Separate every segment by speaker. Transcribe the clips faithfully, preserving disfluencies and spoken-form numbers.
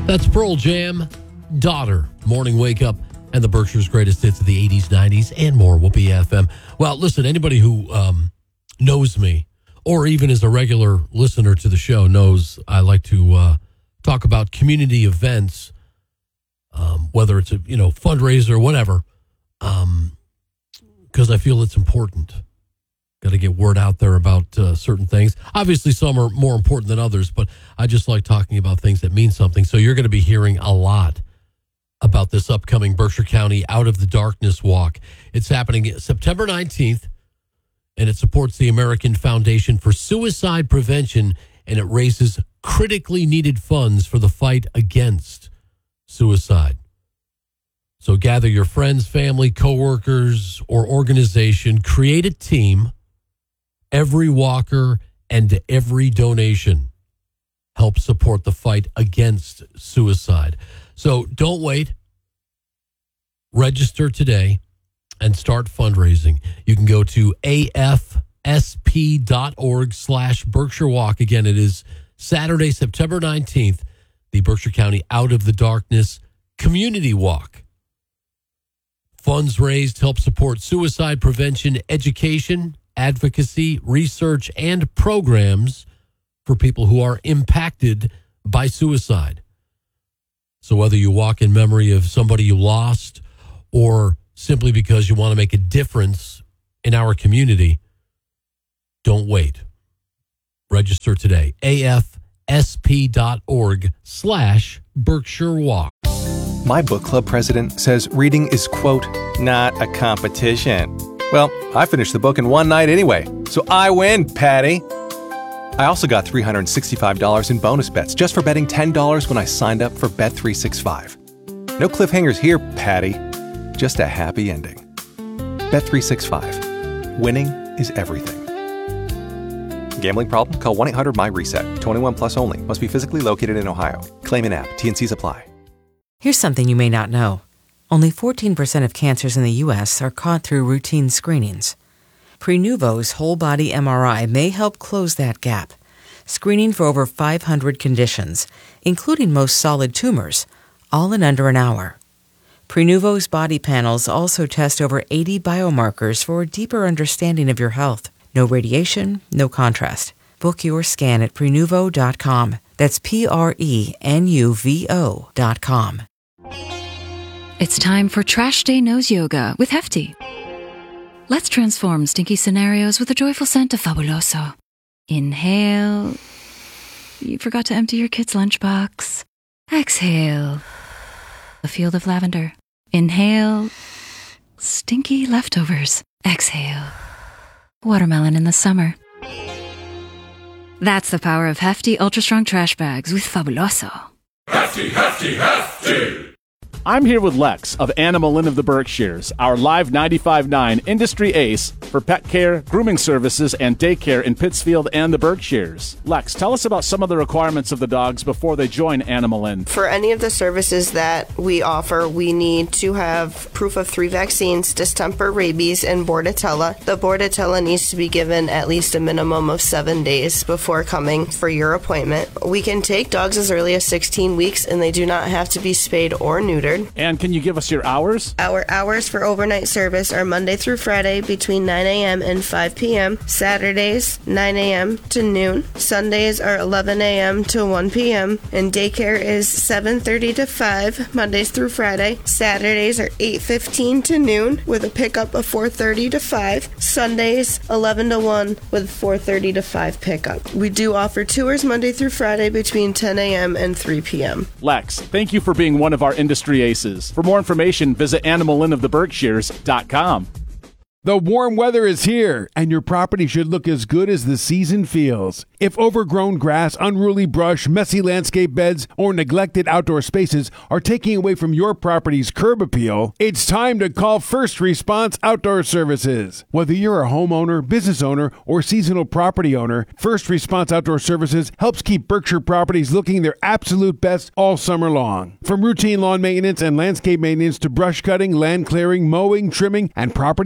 Speaker 1: That's Pearl Jam, Daughter, Morning Wake Up, and the Berkshire's greatest hits of the eighties, nineties, and more. Whoopee F M. Well, listen, anybody who um, knows me, or even is a regular listener to the show, knows I like to uh, talk about community events, um, whether it's a you know fundraiser or whatever, because um, I feel it's important. Got to get word out there about uh, certain things. Obviously, some are more important than others, but I just like talking about things that mean something. So you're going to be hearing a lot about this upcoming Berkshire County Out of the Darkness Walk. It's happening September nineteenth, and it supports the American Foundation for Suicide Prevention, and it raises critically needed funds for the fight against suicide. So gather your friends, family, coworkers, or organization, create a team. Every walker and every donation helps support the fight against suicide. So don't wait. Register today and start fundraising. You can go to afsp.org slash Berkshire Walk. Again, it is Saturday, September nineteenth, the Berkshire County Out of the Darkness Community Walk. Funds raised help support suicide prevention, education, advocacy, research, and programs for people who are impacted by suicide. So whether you walk in memory of somebody you lost or simply because you want to make a difference in our community, don't wait. Register today. afsp.org slash Berkshire Walk.
Speaker 2: My book club president says reading is, quote, not a competition. Well, I finished the book in one night anyway, so I win, Patty. I also got three hundred sixty-five dollars in bonus bets just for betting ten dollars when I signed up for Bet three sixty-five. No cliffhangers here, Patty. Just a happy ending. Bet three sixty-five. Winning is everything. Gambling problem? Call one eight hundred M Y RESET. twenty-one plus only. Must be physically located in Ohio. Claim in app. T and C's apply.
Speaker 3: Here's something you may not know. Only fourteen percent of cancers in the U S are caught through routine screenings. Prenuvo's whole-body M R I may help close that gap, screening for over five hundred conditions, including most solid tumors, all in under an hour. Prenuvo's body panels also test over eighty biomarkers for a deeper understanding of your health. No radiation, no contrast. Book your scan at Prenuvo dot com. That's P R E N U V O dot com.
Speaker 4: It's time for Trash Day Nose Yoga with Hefty. Let's transform stinky scenarios with a joyful scent of Fabuloso. Inhale. You forgot to empty your kid's lunchbox. Exhale. A field of lavender. Inhale. Stinky leftovers. Exhale. Watermelon in the summer. That's the power of Hefty Ultra Strong Trash Bags with Fabuloso.
Speaker 5: Hefty, Hefty, Hefty!
Speaker 6: I'm here with Lex of Animal Inn of the Berkshires, our live ninety-five point nine industry ace for pet care, grooming services, and daycare in Pittsfield and the Berkshires. Lex, tell us about some of the requirements of the dogs before they join Animal Inn.
Speaker 7: For any of the services that we offer, we need to have proof of three vaccines, distemper, rabies, and Bordetella. The Bordetella needs to be given at least a minimum of seven days before coming for your appointment. We can take dogs as early as sixteen weeks, and they do not have to be spayed or neutered.
Speaker 6: And can you give us your hours?
Speaker 7: Our hours for overnight service are Monday through Friday between nine a.m. and five p.m., Saturdays nine a.m. to noon, Sundays are eleven a.m. to one p.m., and daycare is seven thirty to five, Mondays through Friday. Saturdays are eight fifteen to noon with a pickup of four thirty to five, Sundays eleven to one with four thirty to five pickup. We do offer tours Monday through Friday between ten a.m. and three p.m.
Speaker 6: Lex, thank you for being one of our industry aces. For more information, visit animal inn of the berkshires dot com.
Speaker 8: The warm weather is here, and your property should look as good as the season feels. If overgrown grass, unruly brush, messy landscape beds, or neglected outdoor spaces are taking away from your property's curb appeal, it's time to call First Response Outdoor Services. Whether you're a homeowner, business owner, or seasonal property owner, First Response Outdoor Services helps keep Berkshire properties looking their absolute best all summer long. From routine lawn maintenance and landscape maintenance to brush cutting, land clearing, mowing, trimming, and property cleanup,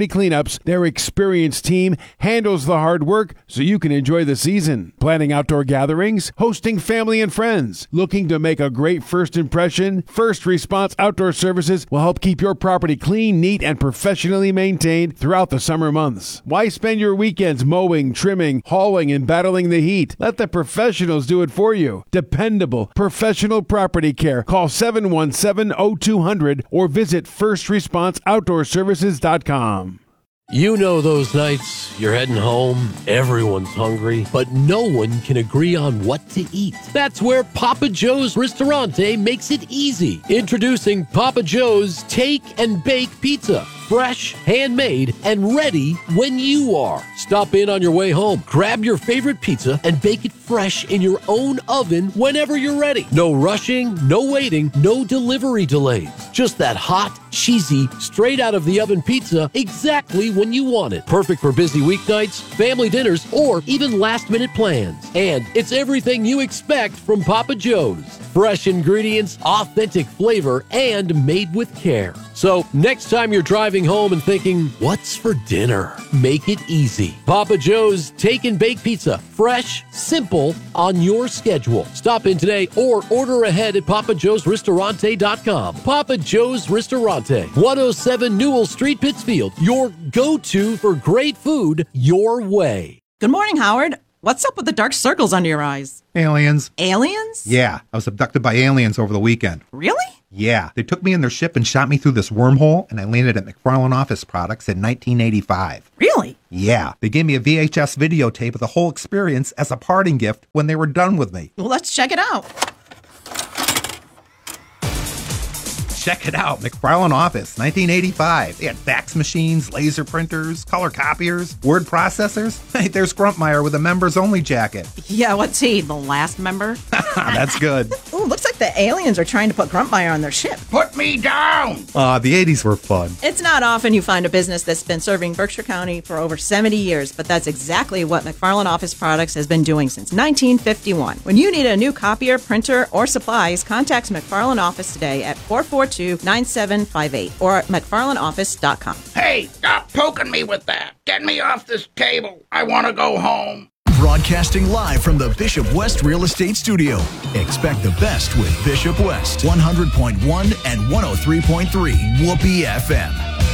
Speaker 8: steps. Their experienced team handles the hard work so you can enjoy the season. Planning outdoor gatherings, hosting family and friends, looking to make a great first impression? First Response Outdoor Services will help keep your property clean, neat, and professionally maintained throughout the summer months. Why spend your weekends mowing, trimming, hauling, and battling the heat? Let the professionals do it for you. Dependable, professional property care. Call seven one seven, oh two hundred or visit first response outdoor services dot com.
Speaker 1: You know those nights you're heading home, everyone's hungry, but no one can agree on what to eat. That's where Papa Joe's Ristorante makes it easy. Introducing Papa Joe's Take and Bake Pizza. Fresh, handmade, and ready when you are. Stop in on your way home, grab your favorite pizza, and bake it fresh in your own oven whenever you're ready. No rushing, no waiting, no delivery delays. Just that hot, cheesy, straight out of the oven pizza exactly when you want it. Perfect for busy weeknights, family dinners, or even last-minute plans. And it's everything you expect from Papa Joe's. Fresh ingredients, authentic flavor, and made with care. So next time you're driving home and thinking, what's for dinner? Make it easy. Papa Joe's Take and Bake Pizza. Fresh, simple, on your schedule. Stop in today or order ahead at papa joes ristorante dot com. Papa Joe's Ristorante, one oh seven Newell Street, Pittsfield. Your go-to for great food your way.
Speaker 9: Good morning, Howard. What's up with the dark circles under your eyes?
Speaker 10: Aliens.
Speaker 9: Aliens?
Speaker 10: Yeah, I was abducted by aliens over the weekend.
Speaker 9: Really?
Speaker 10: Yeah, they took me in their ship and shot me through this wormhole, and I landed at McFarland Office Products in nineteen eighty-five.
Speaker 9: Really?
Speaker 10: Yeah, they gave me a V H S videotape of the whole experience as a parting gift when they were done with me.
Speaker 9: Well, let's check it out.
Speaker 10: Check it out, McFarland Office, nineteen eighty-five. They had fax machines, laser printers, color copiers, word processors. Hey, there's Grumpmeyer with a members-only jacket.
Speaker 9: Yeah, what's he, the last member?
Speaker 10: That's good.
Speaker 9: Ooh, looks like the aliens are trying to put Grumpmeyer on their ship.
Speaker 5: Put me down!
Speaker 10: Aw, uh, the eighties were fun.
Speaker 9: It's not often you find a business that's been serving Berkshire County for over seventy years, but that's exactly what McFarland Office Products has been doing since nineteen fifty-one. When you need a new copier, printer, or supplies, contact McFarland Office today at four four two, nine seven five eight or at mcfarland office dot com.
Speaker 5: Hey, stop poking me with that. Get me off this table. I want to go home.
Speaker 11: Broadcasting live from the Bishop West Real Estate Studio. Expect the best with Bishop West, one hundred point one and one oh three point three Whoopee F M.